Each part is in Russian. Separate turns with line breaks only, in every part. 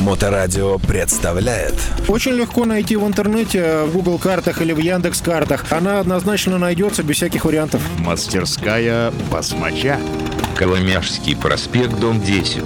Моторадио представляет.
Очень легко найти в интернете, в Google картах или в Яндекс картах. Она однозначно найдется без всяких вариантов.
Мастерская басмача.
Коломяжский проспект, дом 10.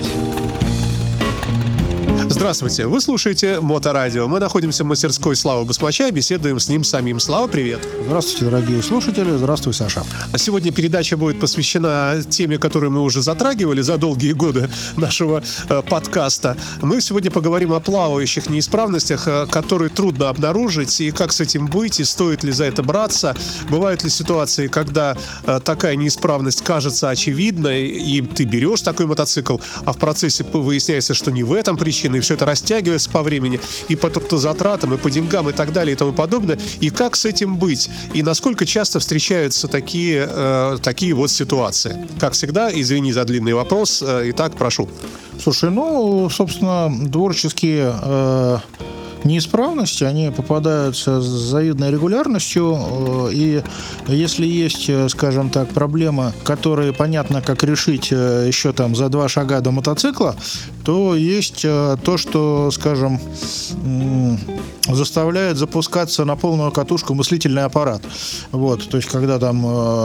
Здравствуйте, вы слушаете Моторадио. Мы находимся в мастерской Славы Басмача и беседуем с ним самим. Слава, привет.
Здравствуйте, дорогие слушатели. Здравствуй, Саша.
Сегодня передача будет посвящена теме, которую мы уже затрагивали за долгие годы нашего подкаста. Мы сегодня поговорим о плавающих неисправностях, которые трудно обнаружить, и как с этим быть, и стоит ли за это браться. Бывают ли ситуации, когда такая неисправность кажется очевидной, и ты берешь такой мотоцикл, а в процессе выясняется, что не в этом причина, и все это растягивается по времени, и по трудозатратам, и по деньгам, и так далее, и тому подобное. И как с этим быть? И насколько часто встречаются такие вот ситуации? Как всегда, извини за длинный вопрос. Итак, прошу.
Слушай, собственно, творческие неисправности, они попадаются с завидной регулярностью, и если есть, скажем так, проблемы, которые понятно, как решить еще там за 2 шага до мотоцикла, то есть то, что, скажем, заставляет запускаться на полную катушку мыслительный аппарат. Вот, то есть, когда там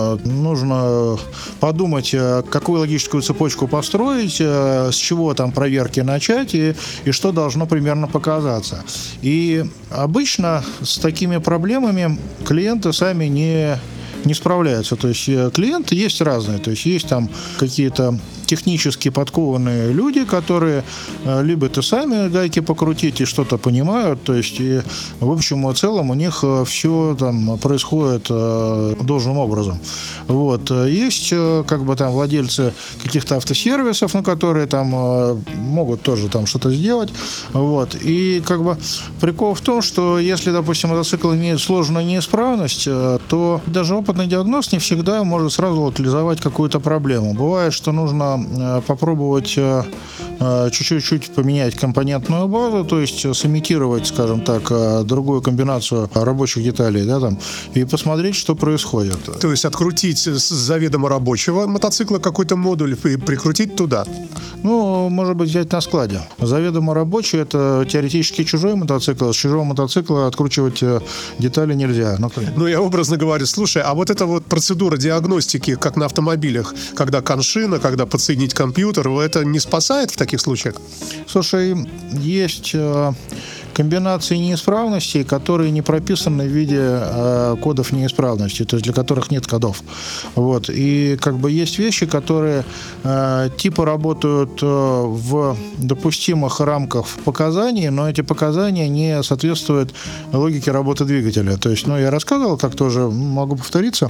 нужно подумать, какую логическую цепочку построить, с чего там проверки начать и что должно примерно показаться. И обычно с такими проблемами клиенты сами не справляются. То есть клиенты есть разные. То есть есть там какие-то технически подкованные люди, которые любят и сами гайки покрутить, и что-то понимают. То есть, и, в общем и целом у них все там происходит должным образом. Вот. Есть как бы там владельцы каких-то автосервисов, которые там могут тоже там что-то сделать. Вот. И как бы прикол в том, что если, допустим, мотоцикл имеет сложную неисправность, то даже опытный диагност не всегда может сразу локализовать какую-то проблему. Бывает, что нужно попробовать чуть-чуть поменять компонентную базу, то есть сымитировать, скажем так, другую комбинацию рабочих деталей, да, там, и посмотреть, что происходит.
То есть открутить с заведомо рабочего мотоцикла какой-то модуль и прикрутить туда?
Может быть, взять на складе. Заведомо рабочий — это теоретически чужой мотоцикл. С чужого мотоцикла откручивать детали нельзя.
Я образно говорю, слушай, а вот эта вот процедура диагностики, как на автомобилях, когда коншина, когда подсоединить компьютер, это не спасает в таких случаях?
Слушай, есть комбинации неисправностей, которые не прописаны в виде кодов неисправности, то есть для которых нет кодов. Вот. И как бы есть вещи, которые типа работают в допустимых рамках показаний, но эти показания не соответствуют логике работы двигателя. То есть, я рассказывал, как тоже могу повториться.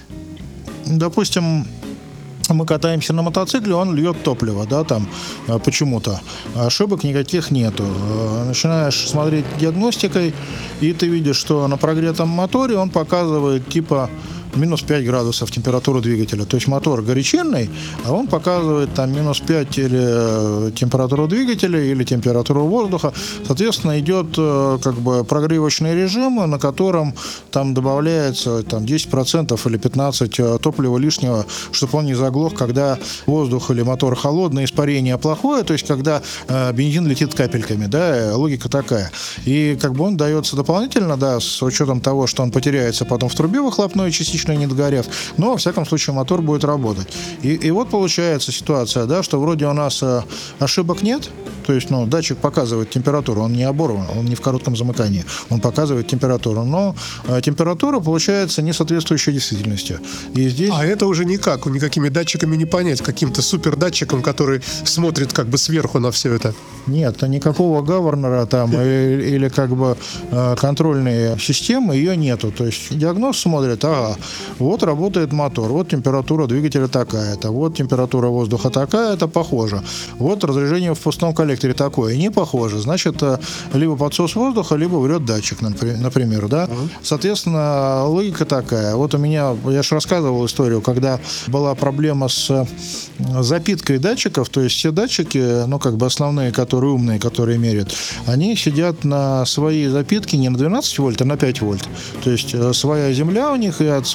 Допустим, мы катаемся на мотоцикле, он льет топливо, да, там почему-то. Ошибок никаких нету. Начинаешь смотреть диагностикой, и ты видишь, что на прогретом моторе он показывает типа минус 5 градусов температуру двигателя. То есть мотор горячильный, а он показывает там минус 5 или температуру двигателя, или температуру воздуха. Соответственно, идет как бы прогревочный режим, на котором там добавляется там 10% или 15% топлива лишнего, чтобы он не заглох, когда воздух или мотор холодный, испарение плохое, то есть когда бензин летит капельками, да, логика такая. И как бы он дается дополнительно, да, с учетом того, что он потеряется потом в трубе выхлопной частично не догорев, но, во всяком случае, мотор будет работать. И вот получается ситуация, да, что вроде у нас ошибок нет, то есть, датчик показывает температуру, он не оборван, он не в коротком замыкании, он показывает температуру, но температура получается не соответствующая действительности. И здесь...
А это уже никакими датчиками не понять, каким-то супердатчиком, который смотрит как бы сверху на все это.
Нет, никакого гавернера там или как бы контрольной системы ее нету. То есть диагноз смотрит, вот работает мотор, вот температура двигателя такая-то, вот температура воздуха такая-то, похоже. Вот разрежение в пустом коллекторе такое, не похоже. Значит, либо подсос воздуха, либо врет датчик, например, да. Соответственно, логика такая. Вот у меня, я же рассказывал историю, когда была проблема с запиткой датчиков, то есть все датчики, как бы основные, которые умные, которые меряют, они сидят на своей запитке не на 12 вольт, а на 5 вольт. То есть своя земля у них, и от своей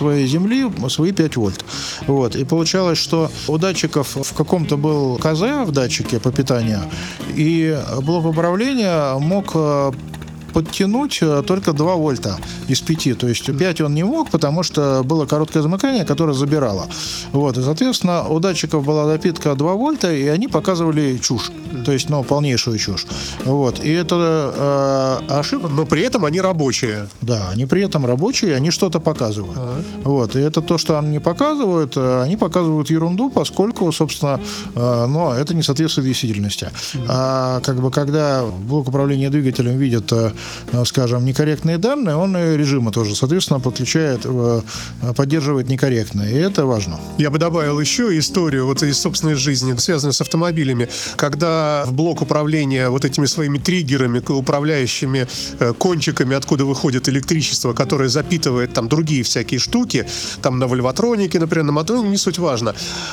своей земли свои 5 вольт. Вот. И получалось, что у датчиков в каком-то был КЗ в датчике по питанию, и блок управления мог подтянуть только 2 вольта из 5. То есть 5 он не мог, потому что было короткое замыкание, которое забирало. Вот. И, соответственно, у датчиков была допитка 2 вольта, и они показывали чушь. То есть, полнейшую чушь. Вот. И это ошибка.
Но при этом они рабочие.
Да, они при этом рабочие, они что-то показывают. Вот. И это то, что они показывают, они показывают ерунду, поскольку, собственно, это не соответствует действительности. А когда блок управления двигателем видит, скажем, некорректные данные, он и режимы тоже, соответственно, поддерживает некорректные. И это важно.
Я бы добавил еще историю из собственной жизни, связанную с автомобилями. Когда в блок управления этими своими триггерами, управляющими кончиками, откуда выходит электричество, которое запитывает там другие всякие штуки, там на вольватронике, например, на моторе, не суть важно,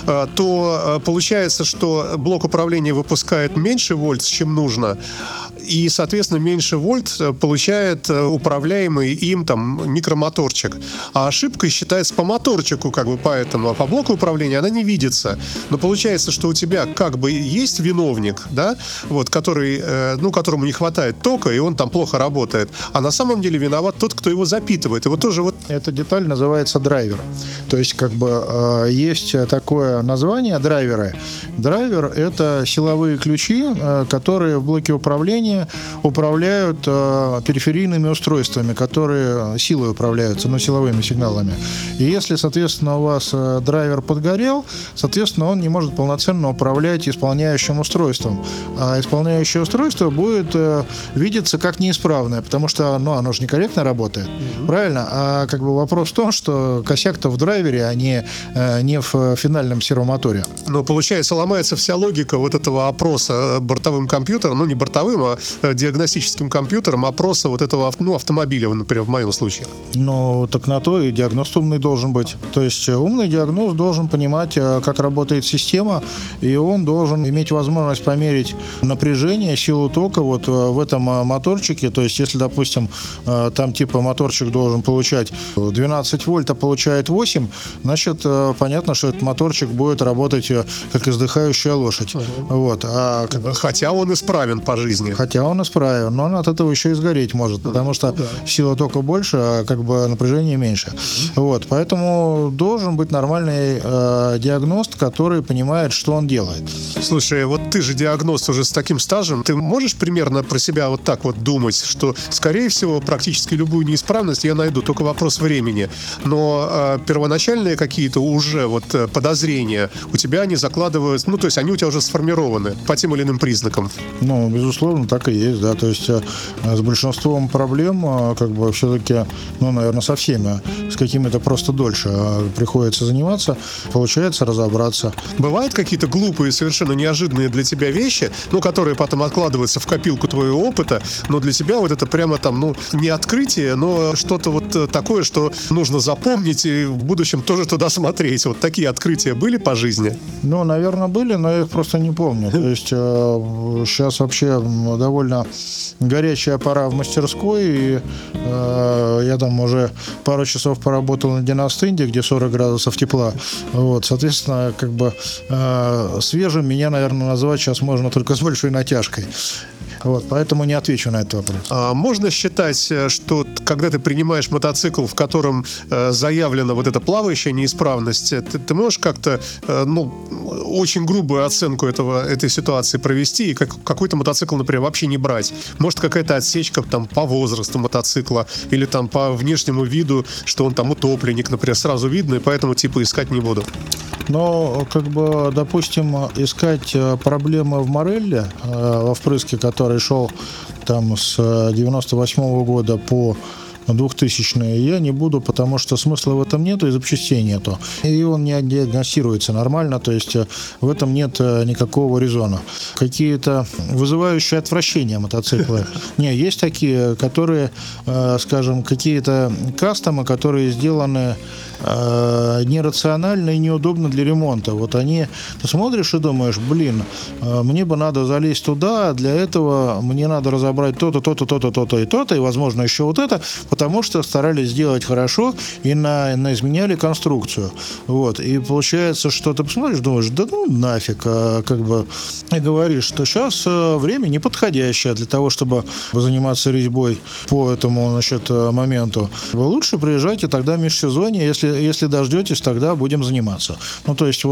то получается, что блок управления выпускает меньше вольт, чем нужно, и, соответственно, меньше вольт получает управляемый им микромоторчик. А ошибкой считается по моторчику, поэтому, а по блоку управления она не видится. Но получается, что у тебя есть виновник, да, который, которому не хватает тока, и он там плохо работает. А на самом деле виноват тот, кто его запитывает. И тоже
Эта деталь называется драйвер. То есть, есть такое название драйверы. Драйвер — это силовые ключи, которые в блоке управления управляют периферийными устройствами, которые силой управляются, силовыми сигналами. И если, соответственно, у вас драйвер подгорел, соответственно, он не может полноценно управлять исполняющим устройством. А исполняющее устройство будет видеться как неисправное, потому что оно же некорректно работает. Правильно? А вопрос в том, что косяк-то в драйвере, а не в финальном сервомоторе.
Но получается, ломается вся логика этого опроса бортовым компьютером, не бортовым, а диагностическим компьютером, опроса этого автомобиля, например, в моем случае.
Так на то и диагност умный должен быть. То есть умный диагност должен понимать, как работает система, и он должен иметь возможность померить напряжение, силу тока в этом моторчике. То есть если, допустим, там моторчик должен получать 12 вольт, а получает 8, значит, понятно, что этот моторчик будет работать как издыхающая лошадь. Вот.
Хотя он исправен по жизни.
Хотя он исправен, но он от этого еще и сгореть может, потому что сила тока больше, а напряжение меньше. Вот. Поэтому должен быть нормальный диагност, который понимает, что он делает.
Слушай, ты же диагност уже с таким стажем, ты можешь примерно про себя думать, что, скорее всего, практически любую неисправность я найду, только вопрос времени. Но первоначальные какие-то уже подозрения у тебя они закладываются, то есть они у тебя уже сформированы по тем или иным признакам.
Безусловно, так и есть, да. То есть с большинством проблем все-таки, наверное, со всеми, с какими-то просто дольше приходится заниматься, получается разобраться.
Бывают какие-то глупые, совершенно неожиданные для тебя вещи, которые потом откладываются в копилку твоего опыта, но для тебя это прямо не открытие, но что-то такое, что нужно запомнить и в будущем тоже туда смотреть. Такие открытия были по жизни?
Наверное, были, но я их просто не помню. То есть сейчас вообще довольно горячая пора в мастерской, и я там уже пару часов поработал на Династынде, где 40 градусов тепла. Соответственно, свежим меня, наверное, назвать сейчас можно только с большой натяжкой. Поэтому не отвечу на этот вопрос.
Можно считать, что когда ты принимаешь мотоцикл, в котором заявлена эта плавающая неисправность, ты можешь как-то очень грубую оценку этой ситуации провести и какой-то мотоцикл, например, вообще не брать? Может, какая-то отсечка по возрасту мотоцикла или по внешнему виду, что он утопленник, например, сразу видно, и поэтому искать не буду?
Но, допустим, искать проблемы в Морелле, во впрыске, который шел с 98 года по 2000-е, я не буду, потому что смысла в этом нету и запчастей нету. И он не диагностируется нормально, то есть в этом нет никакого резона. Какие-то вызывающие отвращение мотоциклы. Не, есть такие, которые, скажем, какие-то кастомы, которые сделаны нерационально и неудобно для ремонта. Вот ты смотришь и думаешь, мне бы надо залезть туда, а для этого мне надо разобрать то-то, то-то, то-то, то-то и то-то, и, возможно, еще вот это, потому что старались сделать хорошо и изменяли конструкцию. Вот. И получается, что ты посмотришь, думаешь, да ну нафиг, и говоришь, что сейчас время неподходящее для того, чтобы заниматься резьбой по этому, моменту. Лучше приезжайте тогда в межсезонье, если дождетесь, тогда будем заниматься. То есть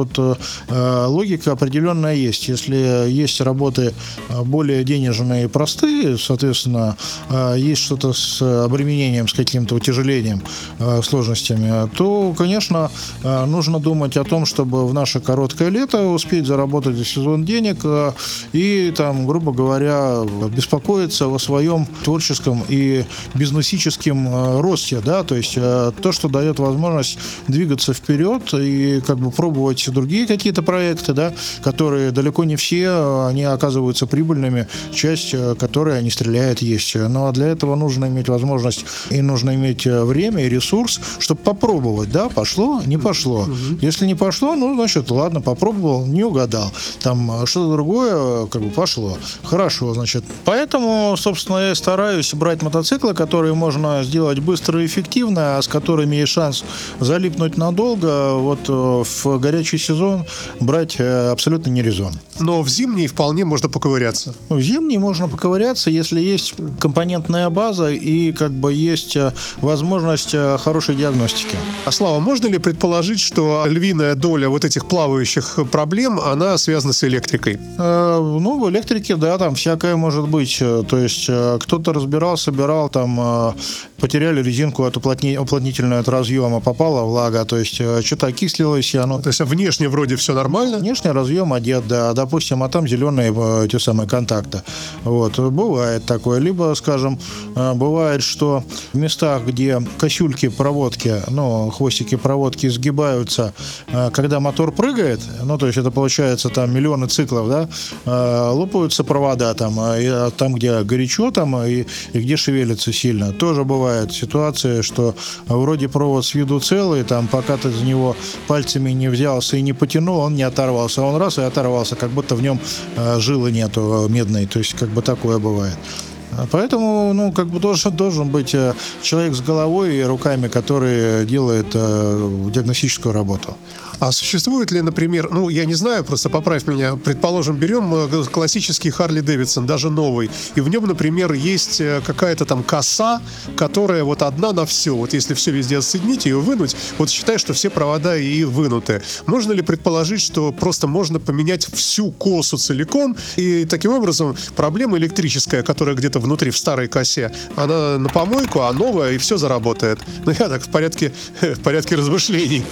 логика определенная есть. Если есть работы более денежные и простые, соответственно, есть что-то с обременением, с каким-то утяжелением, сложностями, то, конечно, нужно думать о том, чтобы в наше короткое лето успеть заработать за сезон денег и, грубо говоря, беспокоиться о своем творческом и бизнесическом росте, да, то есть то, что дает возможность двигаться вперед и пробовать другие какие-то проекты, да, которые далеко не все, они оказываются прибыльными, часть которой они стреляют есть. Но для этого нужно иметь возможность и нужно иметь время и ресурс, чтобы попробовать, да, пошло, не пошло. Если не пошло, значит, ладно, попробовал, не угадал. Что-то другое, пошло. Хорошо, значит. Поэтому, собственно, я стараюсь брать мотоциклы, которые можно сделать быстро и эффективно, а с которыми есть шанс залипнуть надолго. В горячий сезон брать абсолютно не резон.
Но в зимний вполне можно поковыряться.
В зимний можно поковыряться, если есть компонентная база и есть возможность хорошей диагностики.
А Слава, можно ли предположить, что львиная доля вот этих плавающих проблем, она связана с электрикой?
В электрике, да, там всякое может быть. То есть кто-то разбирал, собирал, потеряли резинку уплотнительную от разъема, попала влага, то есть что-то окислилось.
То есть внешне вроде все нормально?
Внешне разъем одет, да, допустим, а там зеленые те самые контакты. Бывает такое. Либо, скажем, бывает, что в местах, где косюльки проводки, хвостики проводки сгибаются, когда мотор прыгает, то есть это получается миллионы циклов, да, лопаются провода там, где горячо, и где шевелится сильно. Тоже бывает ситуация, что вроде провод с виду целый, пока ты за него пальцами не взялся и не потянул, он не оторвался. Он раз и оторвался, как будто в нем жилы нету медной. То есть такое бывает. Поэтому, должен быть человек с головой и руками, который делает диагностическую работу.
А существует ли, например, я не знаю, просто поправь меня, предположим, берем классический Харли Дэвидсон, даже новый, и в нем, например, есть какая-то коса, которая одна на все. Если все везде отсоединить, ее вынуть, считай, что все провода и вынуты. Можно ли предположить, что просто можно поменять всю косу целиком, и таким образом проблема электрическая, которая где-то внутри, в старой косе, она на помойку, а новая, и все заработает? Я так в порядке размышлений.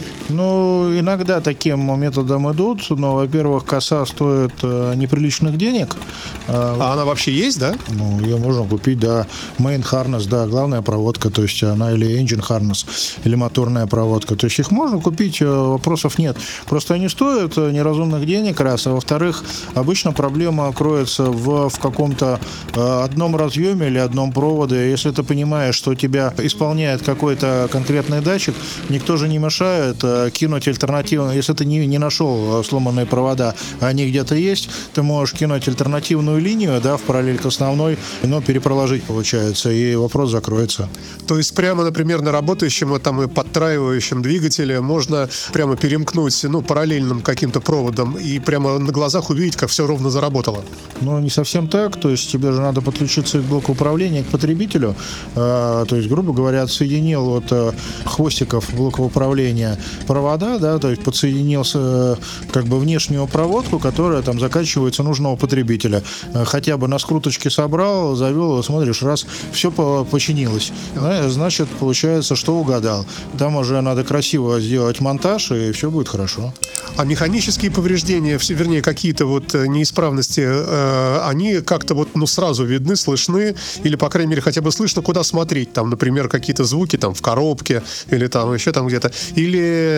Иногда таким методом идут, но, во-первых, коса стоит неприличных денег.
А она вообще есть, да?
Ее можно купить, да. Main harness, да, главная проводка, то есть она или engine harness, или моторная проводка. То есть их можно купить, вопросов нет. Просто они стоят неразумных денег, раз. А во-вторых, обычно проблема кроется в каком-то одном разъеме или одном проводе. Если ты понимаешь, что тебя исполняет какой-то конкретный датчик, никто же не мешает кинуть альтернативу. Если ты не нашел сломанные провода, а они где-то есть, ты можешь кинуть альтернативную линию, да, в параллель к основной, но перепроложить получается, и вопрос закроется.
То есть прямо, например, на работающем и подтраивающем двигателе можно прямо перемкнуть, параллельным каким-то проводом и прямо на глазах увидеть, как все ровно заработало?
Не совсем так. То есть тебе же надо подключиться к блоку управления, к потребителю. То есть, грубо говоря, отсоединил от хвостиков блока управления провода, да, то есть подсоединился внешнюю проводку, которая заканчивается нужного потребителя. Хотя бы на скруточке собрал, завел, смотришь, раз, все починилось. Значит, получается, что угадал. Там уже надо красиво сделать монтаж, и все будет хорошо.
А механические повреждения, вернее, какие-то неисправности, они как-то сразу видны, слышны, или, по крайней мере, хотя бы слышно, куда смотреть. Например, какие-то звуки в коробке, или еще где-то. Или это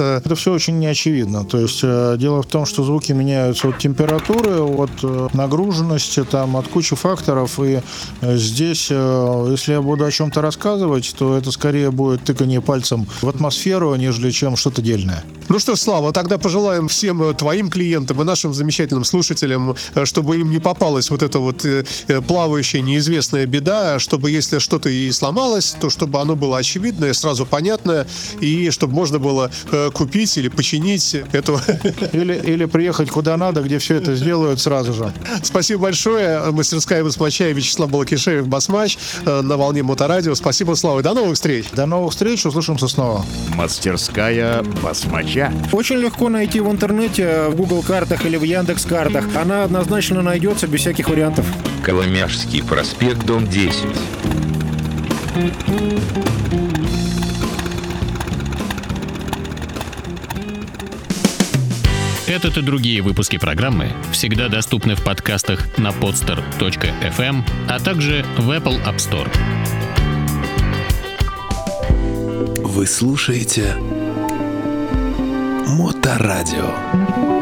Это все очень неочевидно. То есть дело в том, что звуки меняются от температуры, от нагруженности, там, от кучи факторов. И здесь, если я буду о чем-то рассказывать, то это скорее будет тыканье пальцем в атмосферу, нежели чем что-то дельное.
Ну что ж, Слава, тогда пожелаем всем твоим клиентам и нашим замечательным слушателям, чтобы им не попалась вот эта вот плавающая неизвестная беда, чтобы если что-то и сломалось, то чтобы оно было очевидное, сразу понятное, и чтобы можно было купить или починить эту...
Или приехать куда надо, где все это сделают сразу же.
Спасибо большое. Мастерская басмача и Вячеслав Балакишеев, Басмач, на волне Моторадио. Спасибо, Слава, и до новых встреч.
До новых встреч, услышимся снова.
Мастерская басмача.
Очень легко найти в интернете, в Google картах или в Яндекс картах. Она однозначно найдется без всяких вариантов.
Коломяжский проспект, дом 10.
Этот и другие выпуски программы всегда доступны в подкастах на podster.fm, а также в Apple App Store.
Вы слушаете Моторадио.